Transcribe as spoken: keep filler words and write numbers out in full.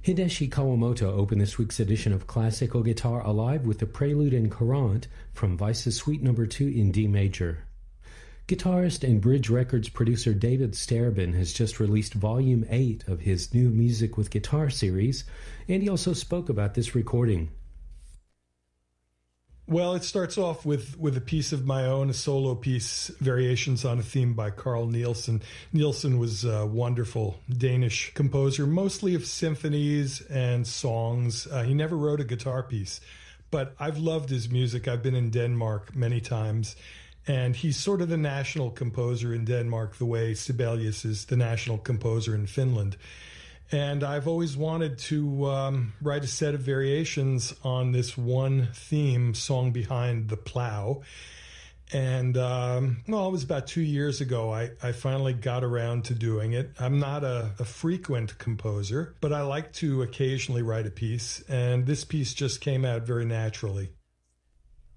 Hideshi Kawamoto opened this week's edition of Classical Guitar Alive with the Prelude and Courante from Weiss's Suite Number two in D major. Guitarist and Bridge Records producer David Starobin has just released Volume eight of his new Music with Guitar series, and he also spoke about this recording. Well, it starts off with, with a piece of my own, a solo piece, Variations on a Theme by Carl Nielsen. Nielsen was a wonderful Danish composer, mostly of symphonies and songs. Uh, he never wrote a guitar piece, but I've loved his music. I've been in Denmark many times, and he's sort of the national composer in Denmark, the way Sibelius is the national composer in Finland. And I've always wanted to um, write a set of variations on this one theme, Song Behind the Plow. And, um, well, it was about two years ago I, I finally got around to doing it. I'm not a, a frequent composer, but I like to occasionally write a piece. And this piece just came out very naturally.